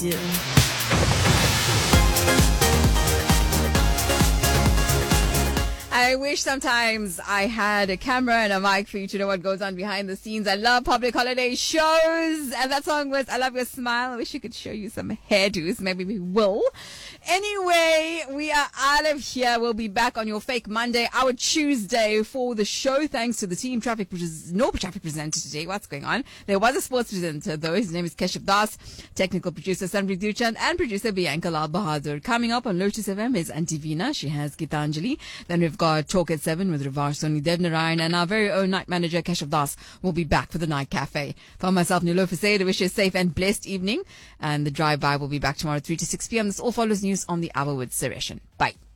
do. I wish sometimes I had a camera and a mic for you to know what goes on behind the scenes. I love public holiday shows. And that song was I Love Your Smile. I wish I could show you some hairdos. Maybe we will. Anyway, we are out of here. We'll be back on your fake Monday, our Tuesday for the show. Thanks to the team traffic, which is no traffic presenter today. What's going on? There was a sports presenter though. His name is Keshav Das, technical producer Sanpreet Duchand, and producer Bianca Lal Bahadur. Coming up on Lotus FM is Antivina. She has Gitanjali. Then we've got Talk at 7 with Rivar Soni Devnarayan, and our very own night manager Keshav Das will be back for the night cafe. For myself, Nilofer Said, I wish you a safe and blessed evening. And the drive-by will be back tomorrow 3 to 6 p.m. This all follows news on the hour with Sureshan. Bye.